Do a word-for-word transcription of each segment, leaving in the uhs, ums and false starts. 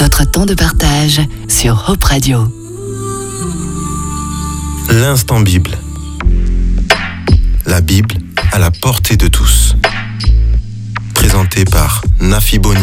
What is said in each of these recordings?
votre temps de partage sur Hope Radio. L'instant Bible. La Bible à la portée de tous. Présenté par Nafi Bonin.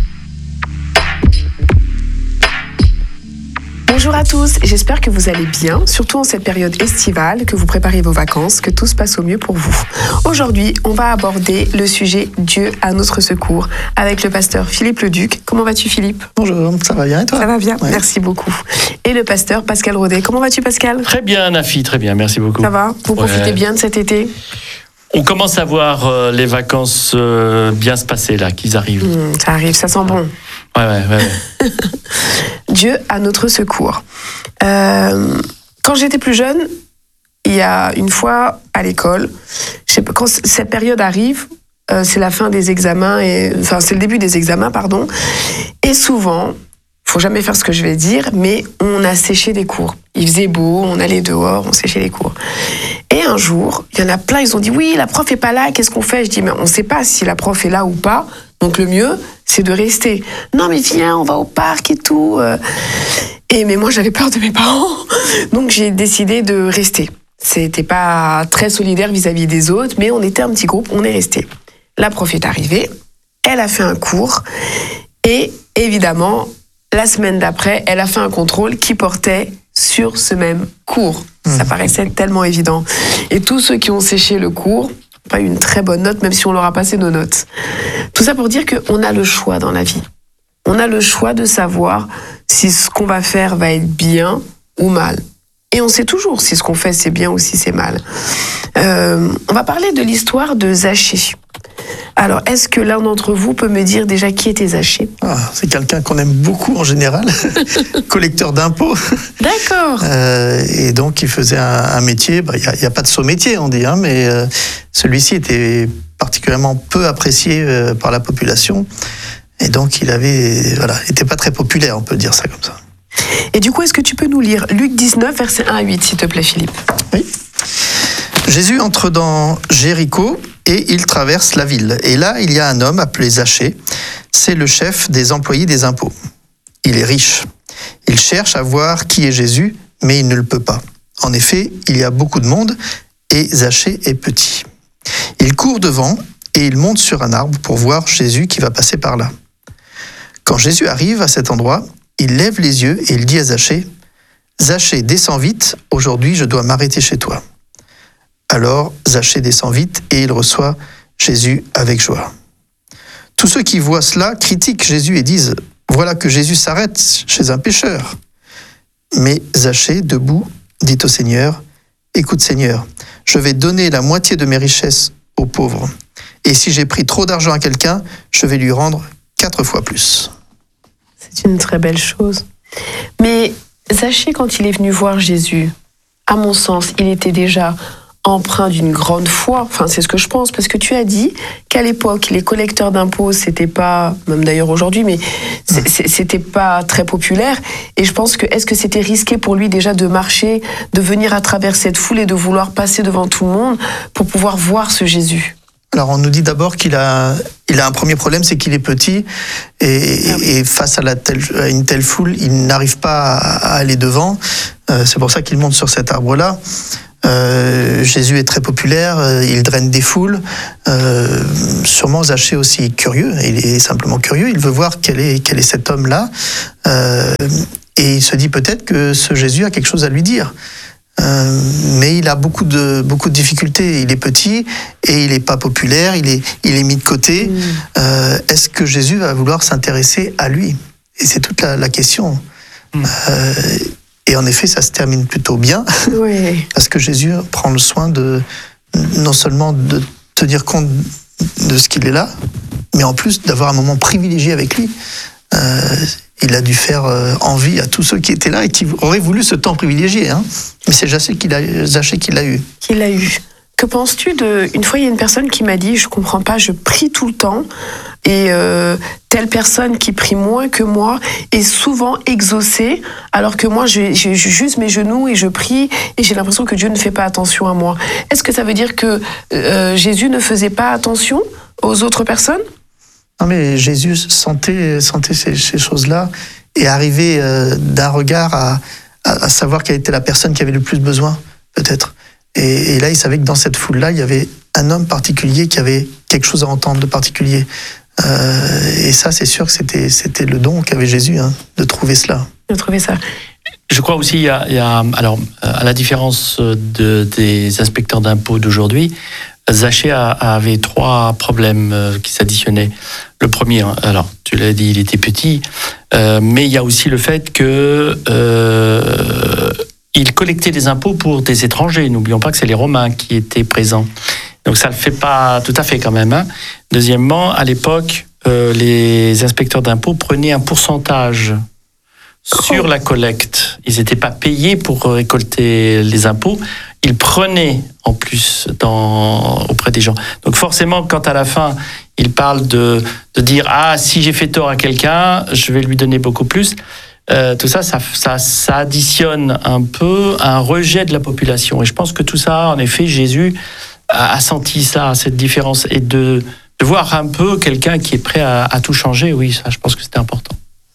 Bonjour à tous, j'espère que vous allez bien, surtout en cette période estivale, que vous préparez vos vacances, que tout se passe au mieux pour vous. Aujourd'hui, on va aborder le sujet Dieu à notre secours avec le pasteur Philippe Leduc. Comment vas-tu, Philippe ? Bonjour, ça va bien et toi ? Ça va bien, ouais. Merci beaucoup. Et le pasteur Pascal Rodet. Comment vas-tu, Pascal ? Très bien, Nafi, très bien, merci beaucoup. Ça va ? Vous profitez ouais. bien de cet été ? On commence à voir euh, les vacances euh, bien se passer là, qu'ils arrivent. Mmh, ça arrive, ça sent bon. Ouais, ouais, ouais. ouais. Dieu à notre secours. Euh, quand j'étais plus jeune, il y a une fois à l'école, je sais pas, quand cette période arrive, euh, c'est la fin des examens, et, enfin c'est le début des examens, pardon, et souvent, faut jamais faire ce que je vais dire, mais on a séché des cours. Il faisait beau, on allait dehors, on séchait les cours. Et un jour, il y en a plein, ils ont dit « Oui, la prof est pas là, qu'est-ce qu'on fait ?» Je dis « Mais on sait pas si la prof est là ou pas, donc le mieux, c'est de rester. » « Non, mais viens, on va au parc et tout. » Et mais moi, j'avais peur de mes parents, donc j'ai décidé de rester. C'était pas très solidaire vis-à-vis des autres, mais on était un petit groupe, on est resté. La prof est arrivée, elle a fait un cours, et évidemment, la semaine d'après, elle a fait un contrôle qui portait sur ce même cours. Ça paraissait tellement évident. Et tous ceux qui ont séché le cours n'ont pas eu une très bonne note, même si on leur a passé nos notes. Tout ça pour dire qu'on a le choix dans la vie. On a le choix de savoir si ce qu'on va faire va être bien ou mal. Et on sait toujours si ce qu'on fait c'est bien ou si c'est mal. Euh, on va parler de l'histoire de Zachée. Alors, est-ce que l'un d'entre vous peut me dire déjà qui était Zachée ? Ah, c'est quelqu'un qu'on aime beaucoup en général, collecteur d'impôts. D'accord. Euh, et donc, il faisait un, un métier, il bah, n'y a, a pas de saut métier, on dit, hein, mais euh, celui-ci était particulièrement peu apprécié euh, par la population. Et donc, il avait, voilà, était pas très populaire, on peut dire ça comme ça. Et du coup, est-ce que tu peux nous lire Luc dix-neuf, versets un à huit, s'il te plaît, Philippe ? Oui. Jésus entre dans Jéricho et il traverse la ville. Et là, il y a un homme appelé Zachée. C'est le chef des employés des impôts. Il est riche. Il cherche à voir qui est Jésus, mais il ne le peut pas. En effet, il y a beaucoup de monde et Zachée est petit. Il court devant et il monte sur un arbre pour voir Jésus qui va passer par là. Quand Jésus arrive à cet endroit, il lève les yeux et il dit à Zachée, « Zachée, descends vite, aujourd'hui je dois m'arrêter chez toi. » Alors Zachée descend vite et il reçoit Jésus avec joie. Tous ceux qui voient cela critiquent Jésus et disent « Voilà que Jésus s'arrête chez un pécheur. » Mais Zachée, debout, dit au Seigneur, « Écoute Seigneur, je vais donner la moitié de mes richesses aux pauvres. Et si j'ai pris trop d'argent à quelqu'un, je vais lui rendre quatre fois plus. » C'est une très belle chose. Mais Zachée, quand il est venu voir Jésus, à mon sens, il était déjà empreint d'une grande foi. Enfin, c'est ce que je pense, parce que tu as dit qu'à l'époque, les collecteurs d'impôts, c'était pas, même d'ailleurs aujourd'hui, mais c'était pas très populaire. Et je pense que, est-ce que c'était risqué pour lui déjà de marcher, de venir à travers cette foule et de vouloir passer devant tout le monde pour pouvoir voir ce Jésus ? Alors, on nous dit d'abord qu'il a, il a un premier problème, c'est qu'il est petit et, ah oui. et face à, la telle, à une telle foule, il n'arrive pas à, à aller devant. Euh, c'est pour ça qu'il monte sur cet arbre-là. Euh, Jésus est très populaire, euh, il draine des foules. Euh, sûrement Zachée aussi curieux, il est simplement curieux, il veut voir quel est, quel est cet homme-là. Euh, et il se dit peut-être que ce Jésus a quelque chose à lui dire. Euh, mais il a beaucoup de, beaucoup de difficultés. Il est petit et il n'est pas populaire, il est, il est mis de côté. Mmh. Euh, est-ce que Jésus va vouloir s'intéresser à lui ? Et c'est toute la, la question. Mmh. Euh, et en effet, ça se termine plutôt bien, oui. parce que Jésus prend le soin de non seulement de tenir compte de ce qu'il est là, mais en plus d'avoir un moment privilégié avec lui. Euh, il a dû faire euh, envie à tous ceux qui étaient là et qui auraient voulu ce temps privilégié. Hein. Mais c'est Zachée qui l'a, Zachée qui l'a eu. Qui l'a eu. Que penses-tu de... Une fois, il y a une personne qui m'a dit, je comprends pas, je prie tout le temps, et euh, telle personne qui prie moins que moi est souvent exaucée, alors que moi, je, je, je juste mes genoux et je prie, et j'ai l'impression que Dieu ne fait pas attention à moi. Est-ce que ça veut dire que euh, Jésus ne faisait pas attention aux autres personnes ? Non, mais Jésus sentait, sentait ces, ces choses-là, et arriver euh, d'un regard à, à, à savoir quelle était la personne qui avait le plus besoin, peut-être. Et, et là, il savait que dans cette foule-là, il y avait un homme particulier qui avait quelque chose à entendre de particulier. Euh, et ça, c'est sûr que c'était, c'était le don qu'avait Jésus, hein, de trouver cela. De trouver ça. Je crois aussi, il y a, il y a alors, à la différence de, des inspecteurs d'impôts d'aujourd'hui, Zachée a, avait trois problèmes qui s'additionnaient. Le premier, alors tu l'as dit, il était petit, euh, mais il y a aussi le fait que euh, il collectait des impôts pour des étrangers. N'oublions pas que c'est les Romains qui étaient présents. Donc ça ne le fait pas tout à fait quand même. Hein. Deuxièmement, à l'époque, euh, les inspecteurs d'impôts prenaient un pourcentage sur la collecte. Ils n'étaient pas payés pour récolter les impôts. Ils prenaient en plus dans, auprès des gens. Donc forcément, quand à la fin, ils parlent de, de dire « Ah, si j'ai fait tort à quelqu'un, je vais lui donner beaucoup plus euh, », tout ça ça, ça, ça additionne un peu un rejet de la population. Et je pense que tout ça, en effet, Jésus a, a senti ça, cette différence. Et de, de voir un peu quelqu'un qui est prêt à, à tout changer, oui, ça, je pense que c'était important.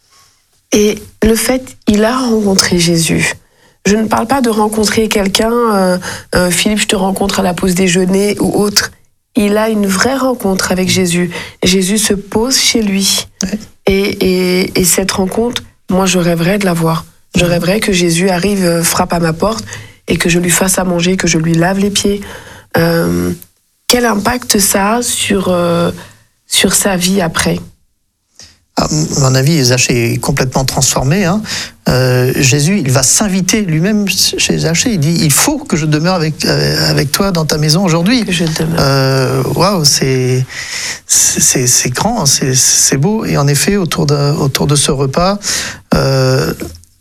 Et le fait, il a rencontré Jésus. Je ne parle pas de rencontrer quelqu'un, euh, euh, Philippe, je te rencontre à la pause déjeuner ou autre. Il a une vraie rencontre avec Jésus. Jésus se pose chez lui. Ouais. Et, et, et cette rencontre, moi, je rêverais de la voir. Je rêverais que Jésus arrive, frappe à ma porte et que je lui fasse à manger, que je lui lave les pieds. Euh, quel impact ça a sur, euh, sur sa vie après ? À mon avis, Zachée est complètement transformé. Hein. Euh, Jésus, il va s'inviter lui-même chez Zachée. Il dit, il faut que je demeure avec, euh, avec toi dans ta maison aujourd'hui. Que je demeure. Euh, waouh, c'est, c'est, c'est grand, c'est, c'est beau. Et en effet, autour de, autour de ce repas, euh,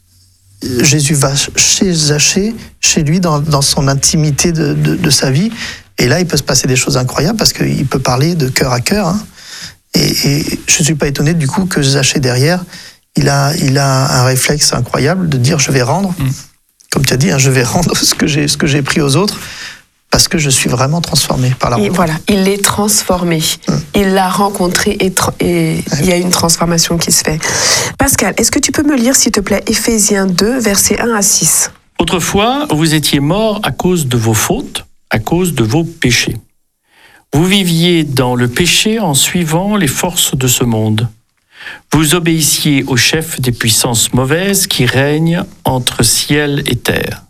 Jésus va chez Zachée, chez lui, dans, dans son intimité de, de, de sa vie. Et là, il peut se passer des choses incroyables parce qu'il peut parler de cœur à cœur. Hein. Et, et je ne suis pas étonné du coup que Zachée derrière, il a, il a un réflexe incroyable de dire je vais rendre, mmh. comme tu as dit, hein, je vais rendre ce que j'ai, ce que j'ai pris aux autres parce que je suis vraiment transformé par la rencontre. Voilà, il est transformé, mmh. il l'a rencontré et, tra- et ouais. il y a une transformation qui se fait. Pascal, est-ce que tu peux me lire s'il te plaît Éphésiens deux, versets un à six ? Autrefois, vous étiez morts à cause de vos fautes, à cause de vos péchés. Vous viviez dans le péché en suivant les forces de ce monde. Vous obéissiez au chef des puissances mauvaises qui règnent entre ciel et terre.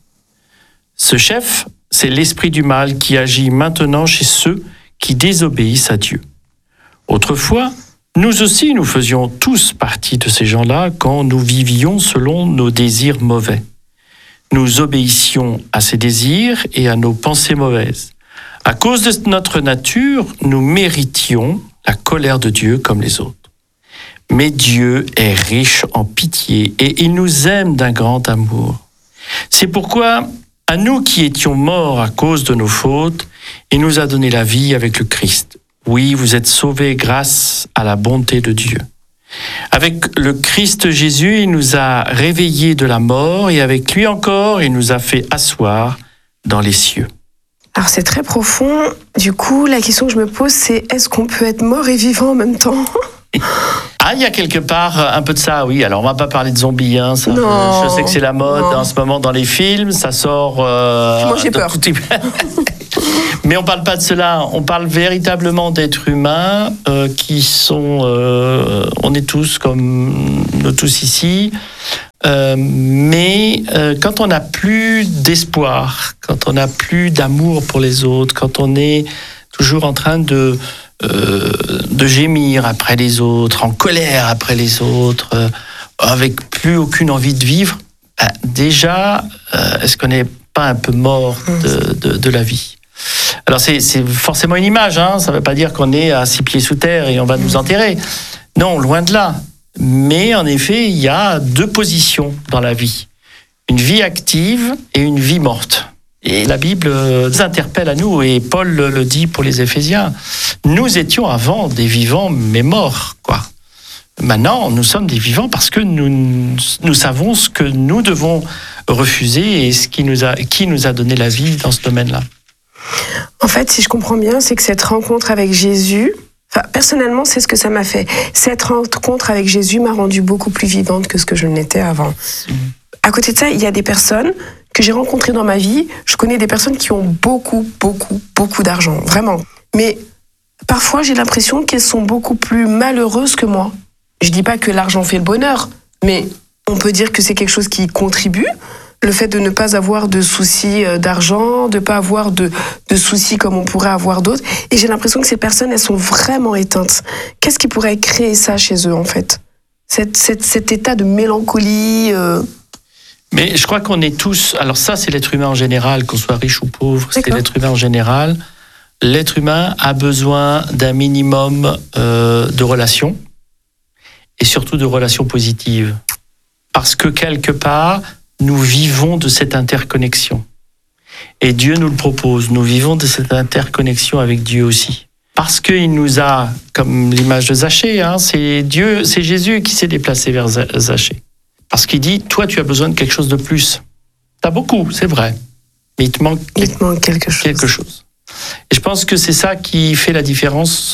Ce chef, c'est l'esprit du mal qui agit maintenant chez ceux qui désobéissent à Dieu. Autrefois, nous aussi nous faisions tous partie de ces gens-là quand nous vivions selon nos désirs mauvais. Nous obéissions à ces désirs et à nos pensées mauvaises. À cause de notre nature, nous méritions la colère de Dieu comme les autres. Mais Dieu est riche en pitié et il nous aime d'un grand amour. C'est pourquoi, à nous qui étions morts à cause de nos fautes, il nous a donné la vie avec le Christ. Oui, vous êtes sauvés grâce à la bonté de Dieu. Avec le Christ Jésus, il nous a réveillés de la mort et avec lui encore, il nous a fait asseoir dans les cieux. Alors c'est très profond. Du coup, la question que je me pose, c'est est-ce qu'on peut être mort et vivant en même temps ? Ah, il y a quelque part un peu de ça, oui. Alors, on va pas parler de zombies, hein. Ça, non, je sais que c'est la mode non. en ce moment dans les films. Ça sort. Euh, Moi, j'ai peur. Tout... Mais on parle pas de cela. On parle véritablement d'êtres humains euh, qui sont. Euh, on est tous comme nous tous ici. Euh, mais euh, quand on n'a plus d'espoir, quand on n'a plus d'amour pour les autres, quand on est toujours en train de euh, de gémir après les autres, en colère après les autres, euh, avec plus aucune envie de vivre, ben déjà, euh, est-ce qu'on n'est pas un peu mort de, de, de la vie ? Alors c'est, c'est forcément une image, hein, ça ne veut pas dire qu'on est à six pieds sous terre et on va nous enterrer. Non, loin de là. Mais en effet, il y a deux positions dans la vie. Une vie active et une vie morte. Et la Bible nous interpelle à nous, et Paul le dit pour les Éphésiens. Nous étions avant des vivants, mais morts, quoi. Maintenant, nous sommes des vivants parce que nous, nous savons ce que nous devons refuser et ce qui nous a, qui nous a donné la vie dans ce domaine-là. En fait, si je comprends bien, c'est que cette rencontre avec Jésus Enfin, personnellement, c'est ce que ça m'a fait. Cette rencontre avec Jésus m'a rendue beaucoup plus vivante que ce que je ne l'étais avant. Mmh. À côté de ça, il y a des personnes que j'ai rencontrées dans ma vie. Je connais des personnes qui ont beaucoup, beaucoup, beaucoup d'argent, vraiment. Mais parfois, j'ai l'impression qu'elles sont beaucoup plus malheureuses que moi. Je dis pas que l'argent fait le bonheur, mais on peut dire que c'est quelque chose qui contribue. Le fait de ne pas avoir de soucis d'argent, de ne pas avoir de, de soucis comme on pourrait avoir d'autres. Et j'ai l'impression que ces personnes, elles sont vraiment éteintes. Qu'est-ce qui pourrait créer ça chez eux, en fait ? Cet, cet, cet état de mélancolie... Euh... Mais je crois qu'on est tous... Alors ça, c'est l'être humain en général, qu'on soit riche ou pauvre, D'accord. c'est l'être humain en général. L'être humain a besoin d'un minimum euh, de relations, et surtout de relations positives. Parce que quelque part... nous vivons de cette interconnexion. Et Dieu nous le propose. Nous vivons de cette interconnexion avec Dieu aussi. Parce qu'il nous a, comme l'image de Zachée, hein, c'est Dieu, c'est Jésus qui s'est déplacé vers Zachée. Parce qu'il dit, toi, tu as besoin de quelque chose de plus. T'as beaucoup, c'est vrai. Mais il te manque, il te manque quelque chose. quelque chose. Et je pense que c'est ça qui fait la différence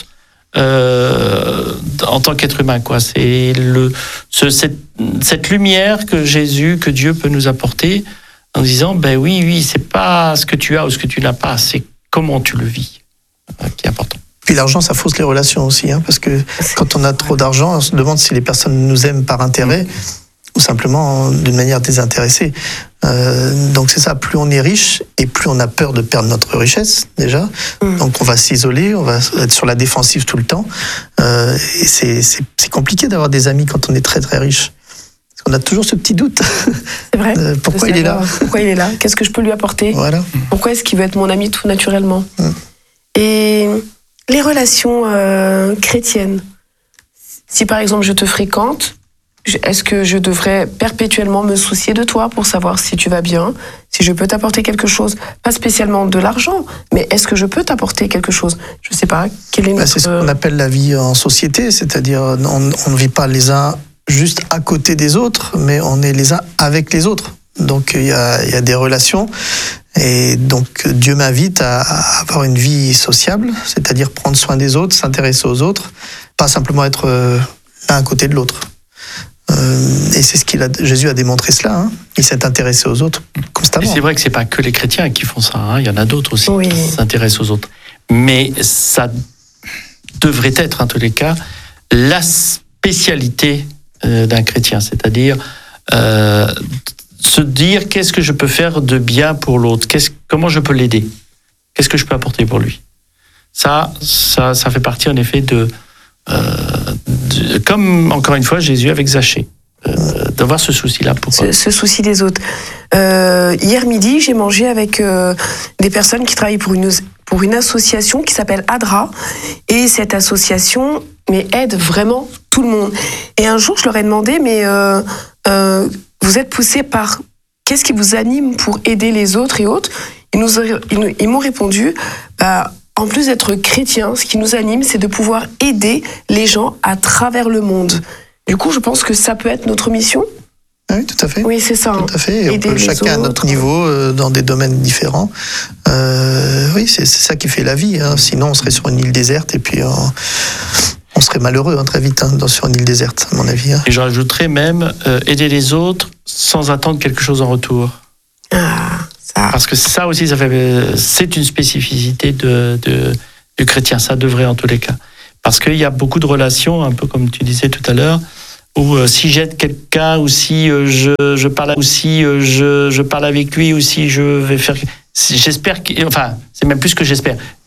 Euh, en tant qu'être humain, quoi. C'est le, ce, cette, cette lumière que Jésus, que Dieu peut nous apporter en disant, ben oui, oui, c'est pas ce que tu as ou ce que tu n'as pas, c'est comment tu le vis euh, qui est important. Puis l'argent, ça fausse les relations aussi, hein, parce que quand on a trop d'argent, on se demande si les personnes nous aiment par intérêt mmh. ou simplement d'une manière désintéressée. Euh, donc c'est ça, plus on est riche et plus on a peur de perdre notre richesse déjà. Mmh. Donc on va s'isoler, on va être sur la défensive tout le temps. Euh, et c'est, c'est, c'est compliqué d'avoir des amis quand on est très très riche. Parce qu'on a toujours ce petit doute. C'est vrai. euh, pourquoi il est là Pourquoi il est là Qu'est-ce que je peux lui apporter Voilà. Pourquoi est-ce qu'il veut être mon ami tout naturellement mmh. Et les relations euh, chrétiennes. Si par exemple je te fréquente, est-ce que je devrais perpétuellement me soucier de toi pour savoir si tu vas bien, si je peux t'apporter quelque chose, pas spécialement de l'argent, mais est-ce que je peux t'apporter quelque chose ? Je ne sais pas, quel est notre... C'est ce qu'on appelle la vie en société, c'est-à-dire on, on ne vit pas les uns juste à côté des autres, mais on est les uns avec les autres. Donc il y a, il y a des relations, et donc Dieu m'invite à, à avoir une vie sociable, c'est-à-dire prendre soin des autres, s'intéresser aux autres, pas simplement être l'un à côté de l'autre. Euh, et c'est ce qu'il a, Jésus a démontré cela. Hein. Il s'est intéressé aux autres constamment. Et c'est vrai que c'est pas que les chrétiens qui font ça. Hein. Il y en a d'autres aussi oui. qui s'intéressent aux autres. Mais ça devrait être, en tous les cas, la spécialité euh, d'un chrétien, c'est-à-dire euh, se dire qu'est-ce que je peux faire de bien pour l'autre, qu'est-ce, comment je peux l'aider, qu'est-ce que je peux apporter pour lui. Ça, ça, ça fait partie en effet de Euh, de, comme encore une fois Jésus avec Zachée, euh, d'avoir ce souci-là pour ce, ce souci des autres. Euh, hier midi, j'ai mangé avec euh, des personnes qui travaillent pour une pour une association qui s'appelle ADRA, et cette association mais aide vraiment tout le monde. Et un jour, je leur ai demandé, mais euh, euh, vous êtes poussés par qu'est-ce qui vous anime pour aider les autres et autres ? Ils nous ils, nous, ils m'ont répondu. Bah, En plus d'être chrétien, ce qui nous anime, c'est de pouvoir aider les gens à travers le monde. Du coup, je pense que ça peut être notre mission. Oui, tout à fait. Oui, c'est ça. Tout à fait. Et on peut, chacun à notre niveau, euh, dans des domaines différents. Euh, oui, c'est, c'est ça qui fait la vie. Hein. Sinon, on serait sur une île déserte et puis on, on serait malheureux hein, très vite hein, dans, sur une île déserte, à mon avis. Hein. Et je rajouterais même euh, aider les autres sans attendre quelque chose en retour. Ah. Parce que ça aussi, ça fait, c'est une spécificité de, de, du chrétien, ça devrait en tous les cas. Parce qu'il y a beaucoup de relations, un peu comme tu disais tout à l'heure, où euh, si j'aide quelqu'un, ou si euh, je, je parle, ou si euh, je, je parle avec lui, ou si je vais faire... J'espère que... Enfin, c'est même plus que j'espère.